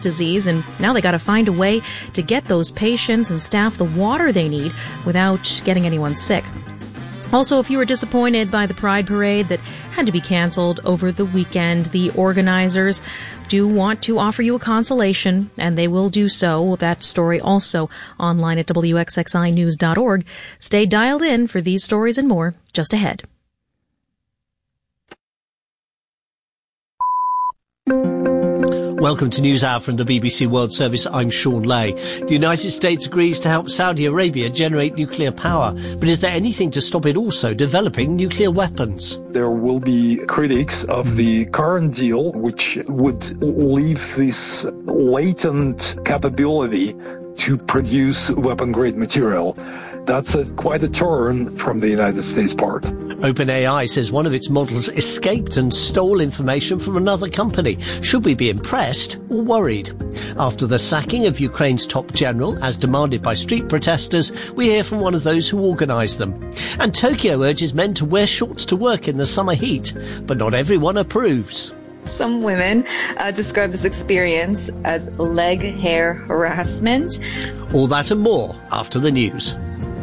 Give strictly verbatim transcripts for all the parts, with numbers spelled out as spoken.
disease, and now they got to find a way to get those patients and staff the water they need without getting anyone sick. Also, if you were disappointed by the Pride Parade that had to be canceled over the weekend, the organizers do want to offer you a consolation, and they will do so. That story also online at W X X I news dot org. Stay dialed in for these stories and more just ahead. Welcome to News Hour from the B B C World Service. I'm Sean Lay. The United States agrees to help Saudi Arabia generate nuclear power, but is there anything to stop it also developing nuclear weapons? There will be critics of the current deal, which would leave this latent capability to produce weapon-grade material. That's a, quite a turn from the United States part. OpenAI says one of its models escaped and stole information from another company. Should we be impressed or worried? After the sacking of Ukraine's top general, as demanded by street protesters, we hear from one of those who organised them. And Tokyo urges men to wear shorts to work in the summer heat, but not everyone approves. Some women uh, describe this experience as leg hair harassment. All that and more after the news.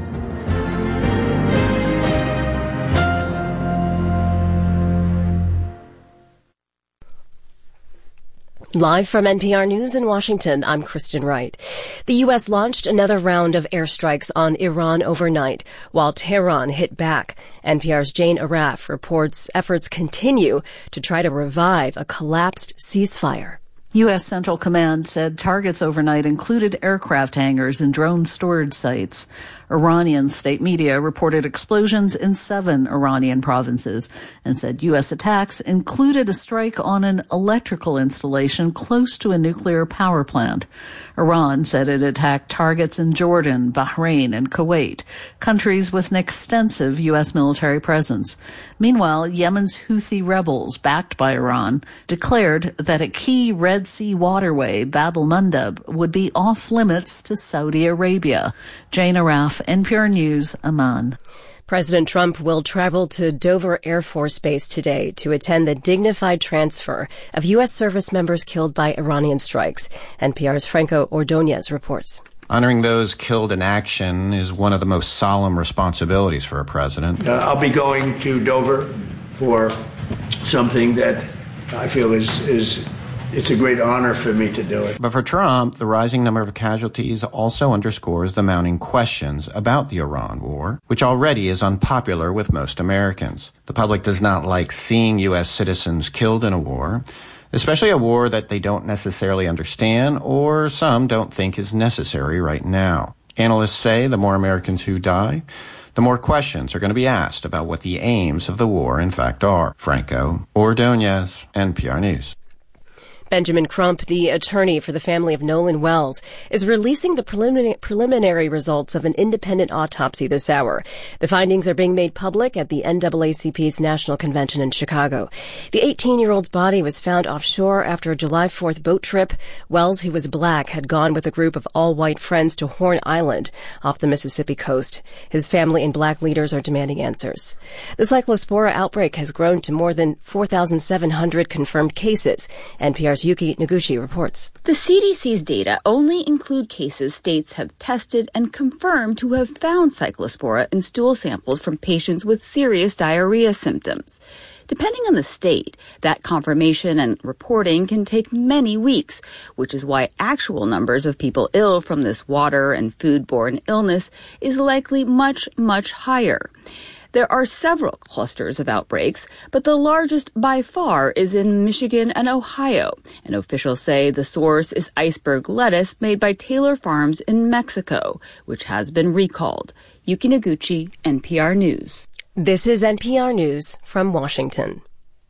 Live from N P R News in Washington, I'm Kristen Wright. The U S launched another round of airstrikes on Iran overnight, while Tehran hit back. N P R's Jane Arraf reports efforts continue to try to revive a collapsed ceasefire. U S Central Command said targets overnight included aircraft hangars and drone storage sites. Iranian state media reported explosions in seven Iranian provinces and said U S attacks included a strike on an electrical installation close to a nuclear power plant. Iran said it attacked targets in Jordan, Bahrain, and Kuwait, countries with an extensive U S military presence. Meanwhile, Yemen's Houthi rebels, backed by Iran, declared that a key Red Sea waterway, Bab el-Mandeb, would be off limits to Saudi Arabia. Jane Arraf, N P R News, Amman. President Trump will travel to Dover Air Force Base today to attend the dignified transfer of U S service members killed by Iranian strikes. N P R's Franco Ordonez reports. Honoring those killed in action is one of the most solemn responsibilities for a president. Uh, I'll be going to Dover for something that I feel is is it's a great honor for me to do it. But for Trump, the rising number of casualties also underscores the mounting questions about the Iran war, which already is unpopular with most Americans. The public does not like seeing U S citizens killed in a war, especially a war that they don't necessarily understand or some don't think is necessary right now. Analysts say the more Americans who die, the more questions are going to be asked about what the aims of the war in fact are. Franco Ordonez, N P R News. Benjamin Crump, the attorney for the family of Nolan Wells, is releasing the preliminary, preliminary results of an independent autopsy this hour. The findings are being made public at the N double A C P's National Convention in Chicago. The eighteen-year-old's body was found offshore after a July fourth boat trip. Wells, who was black, had gone with a group of all-white friends to Horn Island off the Mississippi coast. His family and black leaders are demanding answers. The cyclospora outbreak has grown to more than four thousand seven hundred confirmed cases. N P R's Yuki Noguchi reports. The C D C's data only include cases states have tested and confirmed to have found cyclospora in stool samples from patients with serious diarrhea symptoms. Depending on the state, that confirmation and reporting can take many weeks, which is why actual numbers of people ill from this water and foodborne illness is likely much, much higher. There are several clusters of outbreaks, but the largest by far is in Michigan and Ohio, and officials say the source is iceberg lettuce made by Taylor Farms in Mexico, which has been recalled. Yuki Noguchi, N P R News. This is N P R News from Washington.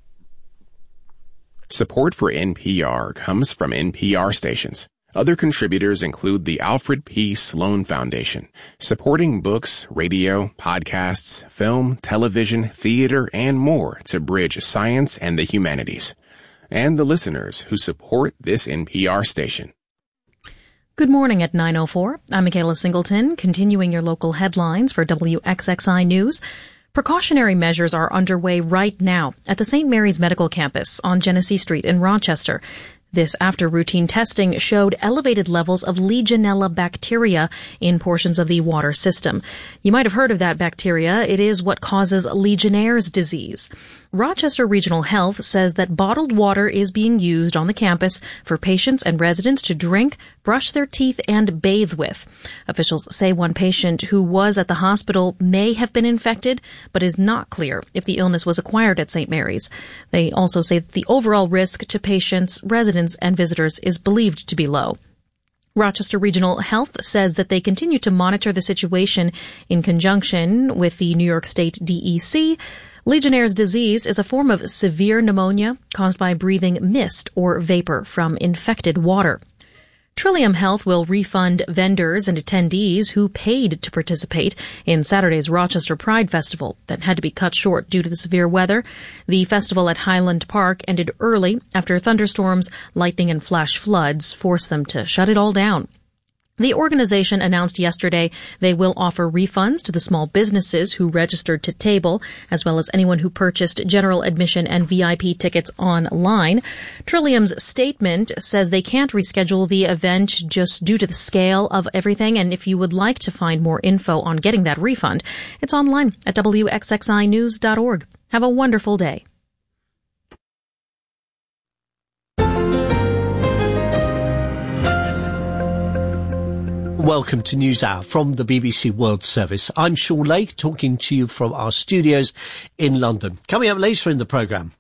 Support for N P R comes from N P R stations. Other contributors include the Alfred P. Sloan Foundation, supporting books, radio, podcasts, film, television, theater, and more to bridge science and the humanities. And the listeners who support this N P R station. Good morning at nine oh four. I'm Michaela Singleton, continuing your local headlines for W X X I News. Precautionary measures are underway right now at the Saint Mary's Medical Campus on Genesee Street in Rochester. This after routine testing showed elevated levels of Legionella bacteria in portions of the water system. You might have heard of that bacteria. It is what causes Legionnaire's disease. Rochester Regional Health says that bottled water is being used on the campus for patients and residents to drink, brush their teeth, and bathe with. Officials say one patient who was at the hospital may have been infected, but is not clear if the illness was acquired at Saint Mary's. They also say that the overall risk to patients, residents, and visitors is believed to be low. Rochester Regional Health says that they continue to monitor the situation in conjunction with the New York State D E C. Legionnaire's disease is a form of severe pneumonia caused by breathing mist or vapor from infected water. Trillium Health will refund vendors and attendees who paid to participate in Saturday's Rochester Pride Festival that had to be cut short due to the severe weather. The festival at Highland Park ended early after thunderstorms, lightning, and flash floods forced them to shut it all down. The organization announced yesterday they will offer refunds to the small businesses who registered to table, as well as anyone who purchased general admission and V I P tickets online. Trillium's statement says they can't reschedule the event just due to the scale of everything, and if you would like to find more info on getting that refund, it's online at W X X I news dot org. Have a wonderful day. Welcome to NewsHour from the B B C World Service. I'm Sean Lake, talking to you from our studios in London. Coming up later in the programme,